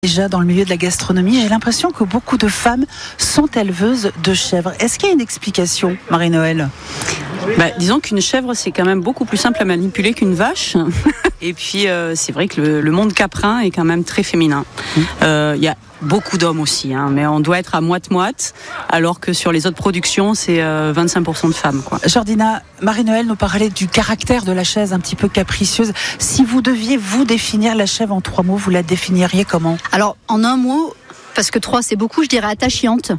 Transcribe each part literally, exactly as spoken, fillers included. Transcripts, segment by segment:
Déjà dans le milieu de la gastronomie, j'ai l'impression que beaucoup de femmes sont éleveuses de chèvres. Est-ce qu'il y a une explication, Marie-Noël ? Bah, disons qu'une chèvre, c'est quand même beaucoup plus simple à manipuler qu'une vache. Et puis, euh, c'est vrai que le, le monde caprin est quand même très féminin. Il mmh. euh, y a beaucoup d'hommes aussi, hein, mais on doit être à moite-moite, alors que sur les autres productions, c'est euh, vingt-cinq pour cent de femmes, quoi. Jordina, Marie-Noël nous parlait du caractère de la chèvre, un petit peu capricieuse. Si vous deviez vous définir la chèvre en trois mots, vous la définiriez comment ? Alors, en un mot, parce que trois c'est beaucoup, je dirais attachante.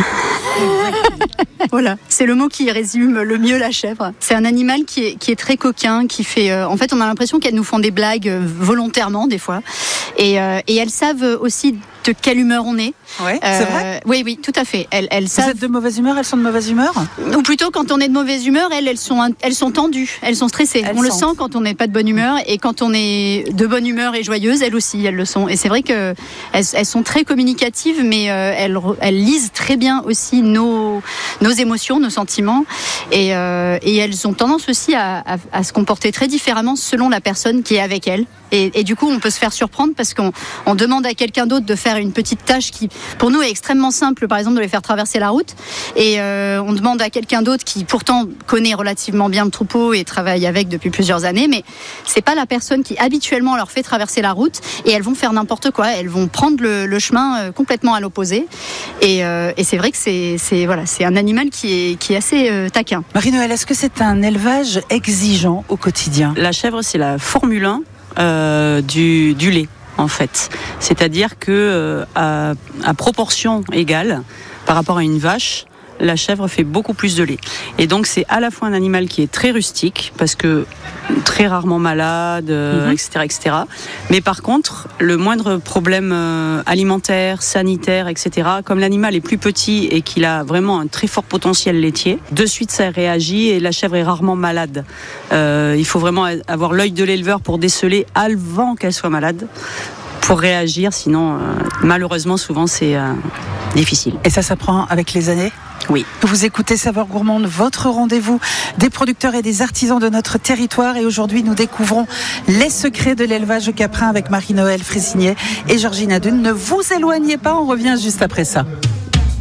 Voilà, c'est le mot qui résume le mieux la chèvre. C'est un animal qui est, qui est très coquin, qui fait. Euh, en fait, on a l'impression qu'elles nous font des blagues euh, volontairement des fois, et, euh, et elles savent aussi de quelle humeur on est. Ouais, euh, c'est vrai. Oui, oui, tout à fait. Elles, elles savent. Vous êtes de mauvaise humeur, elles sont de mauvaise humeur ? Ou plutôt, quand on est de mauvaise humeur, elles, elles sont, elles sont tendues, elles sont stressées. Elles on sentent. Le sent quand on n'est pas de bonne humeur, et quand on est de bonne humeur et joyeuse, elles aussi, elles le sont. Et c'est vrai que elles, elles sont très communicatives, mais euh, elles, elles lisent très bien aussi nos, nos émotions, nos sentiments, et, euh, et elles ont tendance aussi à, à, à se comporter très différemment selon la personne qui est avec elles. Et, et du coup, on peut se faire surprendre parce qu'on on demande à quelqu'un d'autre de faire une petite tâche qui, pour nous, est extrêmement simple, par exemple, de les faire traverser la route. Et euh, on demande à quelqu'un d'autre qui, pourtant, connaît relativement bien le troupeau et travaille avec depuis plusieurs années, mais c'est pas la personne qui, habituellement, leur fait traverser la route, et elles vont faire n'importe quoi. Elles vont prendre le, le chemin complètement à l'opposé. Et, euh, et c'est vrai que c'est, c'est, voilà, c'est un animal qui est, qui est assez euh, taquin. Marie-Noël, est-ce que c'est un élevage exigeant au quotidien ? La chèvre, c'est la Formule un euh, du, du lait, en fait. C'est-à-dire que euh, à, à proportion égale, par rapport à une vache, la chèvre fait beaucoup plus de lait. Et donc, c'est à la fois un animal qui est très rustique, parce que très rarement malade, euh, mm-hmm. et cetera, et cetera. Mais par contre, le moindre problème euh, alimentaire, sanitaire, et cetera, comme l'animal est plus petit et qu'il a vraiment un très fort potentiel laitier, de suite, ça réagit et la chèvre est rarement malade. Euh, il faut vraiment avoir l'œil de l'éleveur pour déceler avant qu'elle soit malade, pour réagir. Sinon, euh, malheureusement, souvent, c'est euh, difficile. Et ça s'apprend avec les années ? Oui. Vous écoutez Saveurs Gourmandes, votre rendez-vous des producteurs et des artisans de notre territoire. Et aujourd'hui, nous découvrons les secrets de l'élevage caprin avec Marie-Noël Frésignet et Georgina Dune. Ne vous éloignez pas, on revient juste après ça.